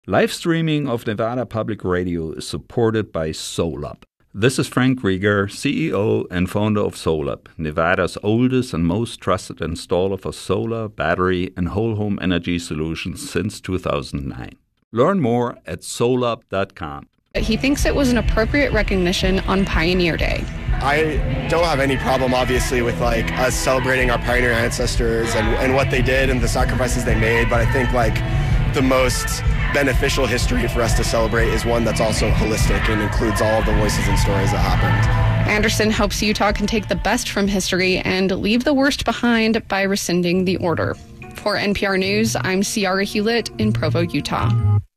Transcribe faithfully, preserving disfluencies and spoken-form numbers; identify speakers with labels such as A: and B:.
A: Live streaming of Nevada Public Radio is supported by Solab. This is Frank Rieger, C E O and founder of Solab, Nevada's oldest and most trusted installer for solar, battery, and whole home energy solutions since two thousand nine. Learn more at solab dot com.
B: He thinks it was an appropriate recognition on Pioneer Day.
C: I don't have any problem, obviously, with like us celebrating our pioneer ancestors and, and what they did and the sacrifices they made, but I think like the most beneficial history for us to celebrate is one that's also holistic and includes all of the voices and stories that happened.
B: Anderson hopes Utah can take the best from history and leave the worst behind by rescinding the order. For N P R News, I'm Ciara Hewlett in Provo, Utah.